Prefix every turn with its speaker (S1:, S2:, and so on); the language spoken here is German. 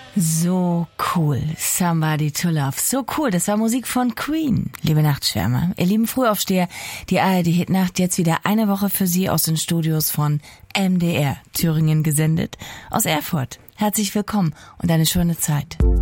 S1: So cool. Somebody to Love. So cool. Das war Musik von Queen. Liebe Nachtschwärmer, ihr lieben Frühaufsteher, die ARD-Hitnacht jetzt wieder eine Woche für Sie aus den Studios von MDR Thüringen gesendet. Aus Erfurt. Herzlich willkommen und eine schöne Zeit.